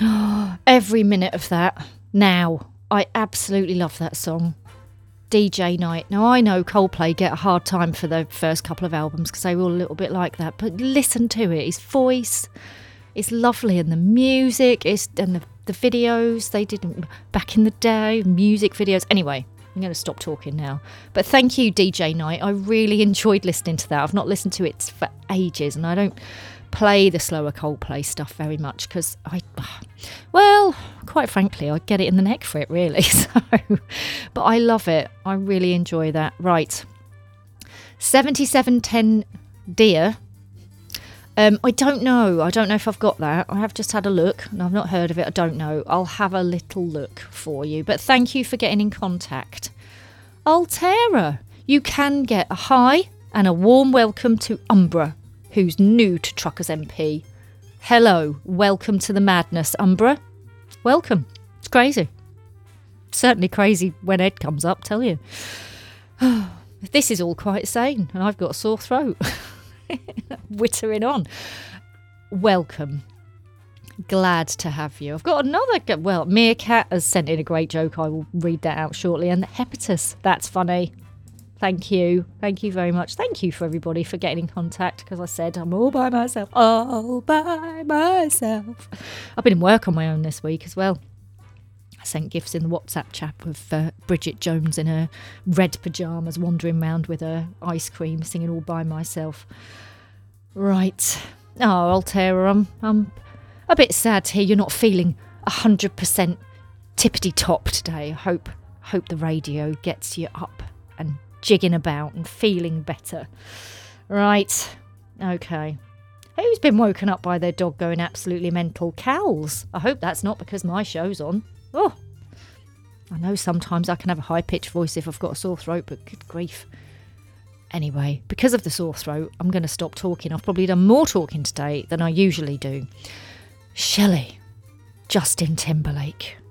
Every minute of that. Now, I absolutely love that song. DJ Night. Now, I know Coldplay get a hard time for the first couple of albums because they were all a little bit like that, but listen to it. His voice is lovely, and the music and the videos they did back in the day, music videos. Anyway, I'm going to stop talking now. But thank you, DJ Night. I really enjoyed listening to that. I've not listened to it for ages, and I don't play the slower Coldplay stuff very much because quite frankly, I get it in the neck for it, really. But I love it. I really enjoy that. Right. 7710 Dear. I don't know. I don't know if I've got that. I have just had a look and I've not heard of it. I don't know. I'll have a little look for you. But thank you for getting in contact. Altera, you can get a hi and a warm welcome to Umbra, who's new to Truckers MP. Hello, welcome to the madness, Umbra. Welcome. It's crazy. Certainly crazy when Ed comes up, tell you. This is all quite sane, and I've got a sore throat. Wittering on. Welcome. Glad to have you. I've got another... Well, Meerkat has sent in a great joke. I will read that out shortly. And Hepatus. That's funny. Thank you. Thank you very much. Thank you for everybody for getting in contact, because I said I'm all by myself. All by myself. I've been in work on my own this week as well. I sent gifts in the WhatsApp chat of Bridget Jones in her red pyjamas wandering around with her ice cream, singing all by myself. Right. Oh, Altera, I'm a bit sad to hear you're not feeling 100% tippity-top today. I hope the radio gets you up and jigging about and feeling better. Right. Okay. Who's been woken up by their dog going absolutely mental? Cows. I hope that's not because my show's on. Oh, I know sometimes I can have a high-pitched voice if I've got a sore throat, but good grief. Anyway, because of the sore throat, I'm going to stop talking. I've probably done more talking today than I usually do. Shelley, Justin Timberlake.